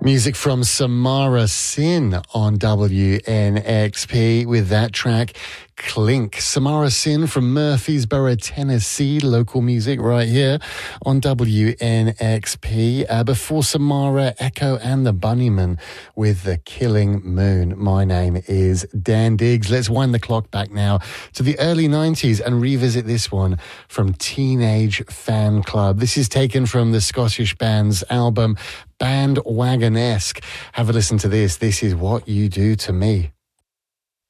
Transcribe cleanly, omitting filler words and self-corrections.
Music from Samara Sin on WNXP with that track, Clink. Samara Sin from Murfreesboro, Tennessee. Local music right here on WNXP. Before Samara, Echo and the Bunnymen with The Killing Moon. My name is Dan Diggs. Let's wind the clock back now to the early 90s and revisit this one from Teenage Fan Club. This is taken from the Scottish band's album Bandwagonesque. Have a listen to this. This is What You Do to Me.